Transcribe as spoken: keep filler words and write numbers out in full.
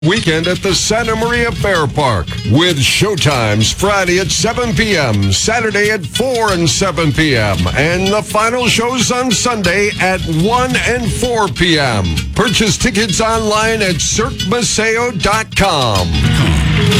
Weekend at the Santa Maria Fair Park with showtimes Friday at seven p.m., Saturday at four and seven p.m., and the final shows on Sunday at one and four p.m. Purchase tickets online at cirque maceo dot com.